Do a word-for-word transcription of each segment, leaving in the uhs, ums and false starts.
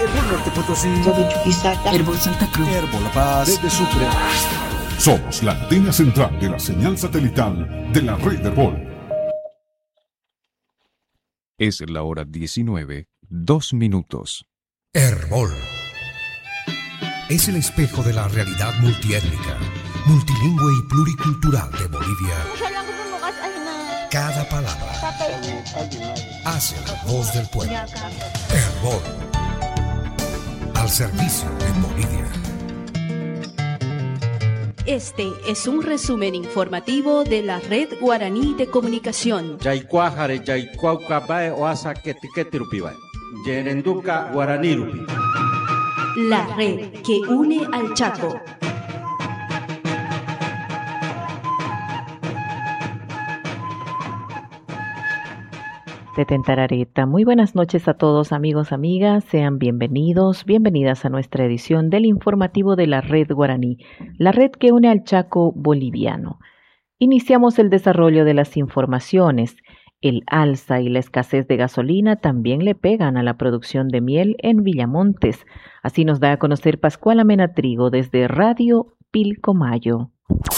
Herbol Norte Potosí, Herbol Santa Cruz, Herbol La Paz, desde Sucre. Somos la antena central de la señal satelital de la red Herbol. Es la hora diecinueve, dos minutos. Herbol es el espejo de la realidad multiétnica, multilingüe y pluricultural de Bolivia. Cada palabra hace la voz del pueblo. Herbol, al servicio de Bolivia. Este es un resumen informativo de la Red Guaraní de Comunicación. Yaycuajare, Yaycuaucabae, Oasa, Ketiketirupibae. Yerenduca, Guaranirupi. La red que une al Chaco. De Tentarareta. Muy buenas noches a todos, amigos, amigas. Sean bienvenidos, bienvenidas a nuestra edición del informativo de la Red Guaraní, la red que une al Chaco boliviano. Iniciamos el desarrollo de las informaciones. El alza y la escasez de gasolina también le pegan a la producción de miel en Villamontes. Así nos da a conocer Pascuala Menatrigo desde Radio Pilcomayo.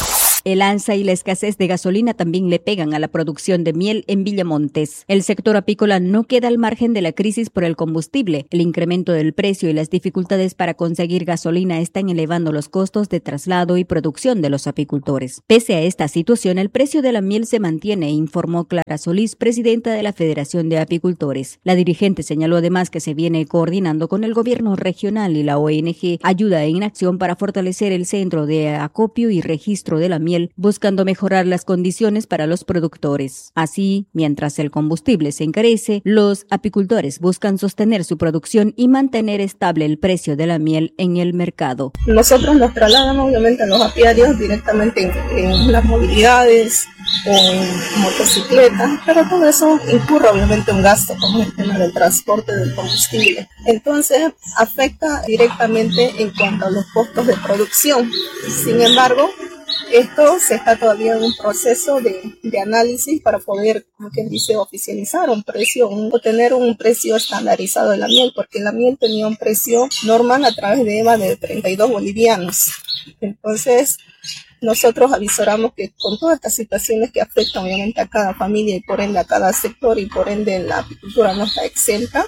El alza y la escasez de gasolina también le pegan a la producción de miel en Villamontes. El sector apícola no queda al margen de la crisis por el combustible. El incremento del precio y las dificultades para conseguir gasolina están elevando los costos de traslado y producción de los apicultores. Pese a esta situación, el precio de la miel se mantiene, informó Clara Solís, presidenta de la Federación de Apicultores. La dirigente señaló además que se viene coordinando con el gobierno regional y la O N G Ayuda en Acción para fortalecer el centro de acopio y registro de la miel, buscando mejorar las condiciones para los productores. Así, mientras el combustible se encarece, los apicultores buscan sostener su producción y mantener estable el precio de la miel en el mercado. Nosotros nos trasladamos obviamente a los apiarios directamente en, en las movilidades o en motocicletas, pero todo eso incurre obviamente un gasto como el tema del transporte del combustible. Entonces afecta directamente en cuanto a los costos de producción. Sin embargo, esto se está todavía en un proceso de, de análisis para poder, como quien dice, oficializar un precio un, o tener un precio estandarizado de la miel, porque la miel tenía un precio normal a través de EVA de treinta y dos bolivianos. Entonces, nosotros avisoramos que con todas estas situaciones que afectan obviamente a cada familia y por ende a cada sector y por ende la apicultura no está exenta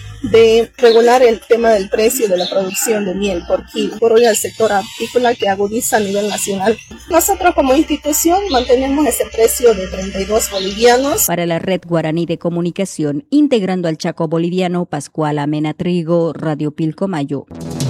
de regular el tema del precio de la producción de miel por kilo, por hoy al sector apícola que agudiza a nivel nacional. Nosotros como institución mantenemos ese precio de treinta y dos bolivianos. Para la Red Guaraní de Comunicación, integrando al Chaco boliviano, Pascuala Menatrigo, Radio Pilcomayo.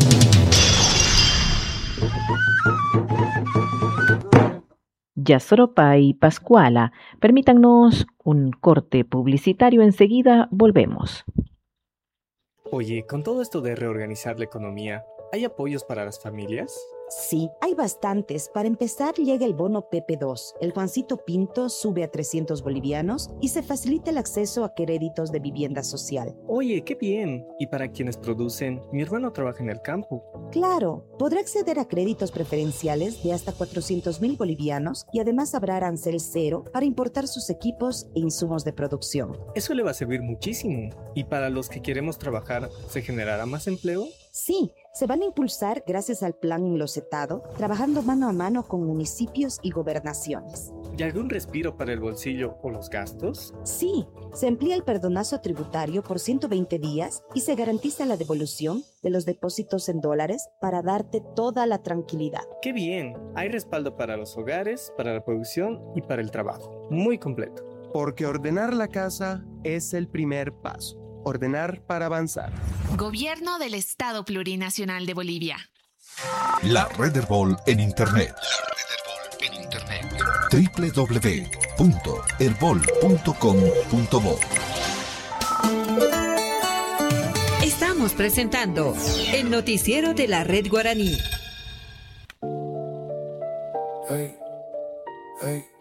Yasoropa y Pascuala, permítanos un corte publicitario, enseguida volvemos. Oye, con todo esto de reorganizar la economía, ¿hay apoyos para las familias? Sí, hay bastantes. Para empezar, llega el bono P P dos. El Juancito Pinto sube a trescientos bolivianos y se facilita el acceso a créditos de vivienda social. Oye, qué bien. Y para quienes producen, mi hermano trabaja en el campo. Claro, podrá acceder a créditos preferenciales de hasta cuatrocientos mil bolivianos y además habrá arancel cero para importar sus equipos e insumos de producción. Eso le va a servir muchísimo. ¿Y para los que queremos trabajar, se generará más empleo? Sí, se van a impulsar gracias al plan enlocetado, trabajando mano a mano con municipios y gobernaciones. ¿Y algún respiro para el bolsillo o los gastos? Sí, se amplía el perdonazo tributario por ciento veinte días y se garantiza la devolución de los depósitos en dólares para darte toda la tranquilidad. ¡Qué bien! Hay respaldo para los hogares, para la producción y para el trabajo. Muy completo. Porque ordenar la casa es el primer paso. Ordenar para avanzar. Gobierno del Estado Plurinacional de Bolivia. La Red Herbol en Internet. La Red Herbol en Internet. doble u doble u doble u punto herbol punto com punto bo. Estamos presentando el noticiero de la Red Guaraní. Hey, hey.